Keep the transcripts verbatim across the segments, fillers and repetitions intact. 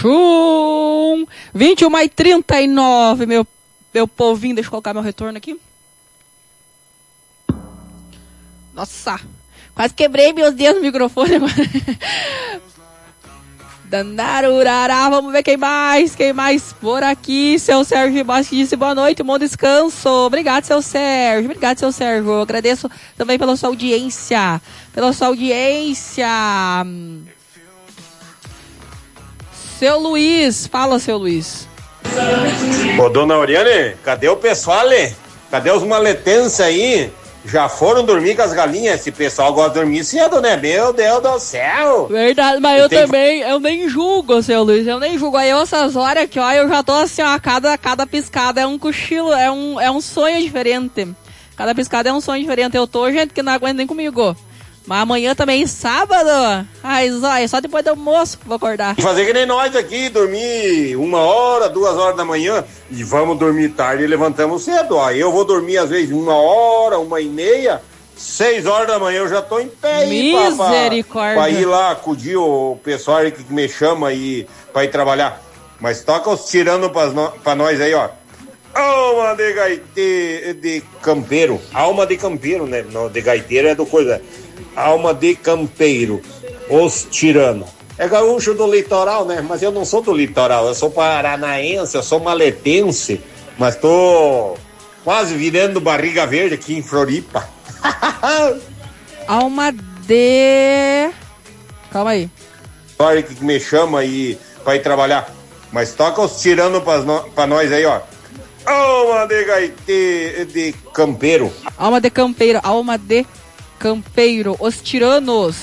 Tchum! vinte e uma e trinta e nove, meu, meu povinho. Deixa eu colocar meu retorno aqui. Nossa! Quase quebrei meus dedos no microfone agora. Dandarurará, vamos ver quem mais, quem mais por aqui. Seu Sérgio Basque disse boa noite, bom descanso. Obrigado, seu Sérgio, obrigado, seu Sérgio. Agradeço também pela sua audiência, pela sua audiência. Seu Luiz, fala, seu Luiz. Ô, dona Oriane, cadê o pessoal, hein? Cadê os maletenses aí? Já foram dormir com as galinhas? Esse pessoal gosta de dormir cedo, né? Meu Deus do céu! Verdade, mas eu, eu também, eu nem julgo, seu Luiz, eu nem julgo. Aí eu, essas horas aqui, ó, eu já tô assim, ó, cada, cada piscada é um cochilo, é um, é um sonho diferente. Cada piscada é um sonho diferente. Eu tô, gente, que não aguenta nem comigo. Mas amanhã também, sábado, ai, zóia, só depois do almoço que vou acordar. Fazer que nem nós aqui, dormir uma hora, duas horas da manhã, e vamos dormir tarde e levantamos cedo. Ó, eu vou dormir às vezes uma hora, uma e meia, seis horas da manhã eu já tô em pé. Misericórdia. Pra, pra ir lá acudir o pessoal aí que me chama aí pra ir trabalhar. Mas toca os tirando pra, pra nós aí, ó. Alma de gaiteiro, de campeiro. Alma de campeiro, né? Não, de gaiteiro é do coisa... Alma de campeiro, os tirano. É gaúcho do litoral, né? Mas eu não sou do litoral, eu sou paranaense, eu sou maletense, mas tô quase virando barriga verde aqui em Floripa. Alma de... Calma aí. Olha que me chama aí pra ir trabalhar. Mas toca os tirano pra, no... pra nós aí, ó. Alma de gaiteiro, de campeiro. Alma de campeiro, alma de... Campeiro, os tiranos.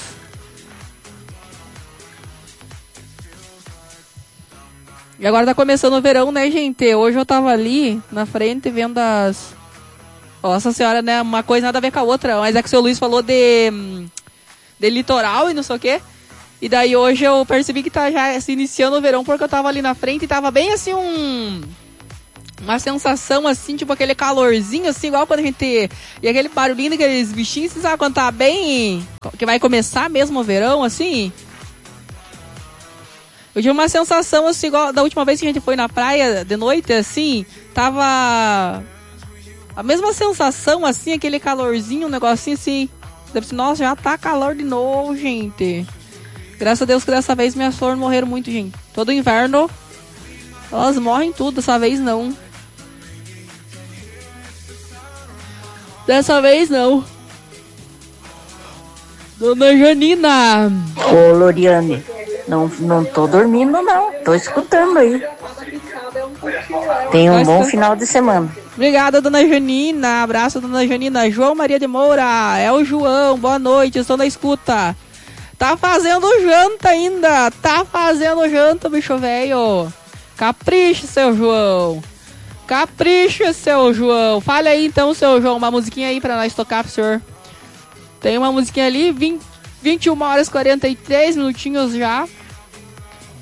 E agora tá começando o verão, né, gente? Hoje eu tava ali na frente vendo as... Nossa senhora, né? Uma coisa nada a ver com a outra. Mas é que o seu Luiz falou de... De litoral e não sei o quê. E daí hoje eu percebi que tá já se iniciando o verão porque eu tava ali na frente e tava bem assim um... Uma sensação assim, tipo aquele calorzinho, assim, igual quando a gente... E aquele barulhinho daqueles bichinhos, você sabe quando tá bem... Que vai começar mesmo o verão, assim? Eu tive uma sensação, assim, igual da última vez que a gente foi na praia de noite, assim, tava... A mesma sensação, assim, aquele calorzinho, um negocinho assim... Nossa, já tá calor de novo, gente. Graças a Deus que dessa vez minhas flores morreram muito, gente. Todo inverno, elas morrem tudo, dessa vez não. Dessa vez não. Dona Janina. Ô, Loriane, não, não tô dormindo não, tô escutando aí. Tenha um bom final de semana. Obrigada, Dona Janina. Abraço, Dona Janina. João Maria de Moura. É o João. Boa noite, estou na escuta. Tá fazendo janta ainda. Tá fazendo janta, bicho velho. Capricha, seu João. Capricha, seu João. Fale aí então, seu João, uma musiquinha aí pra nós tocar pro senhor. Tem uma musiquinha ali, vinte, vinte e uma horas e quarenta e três minutinhos já.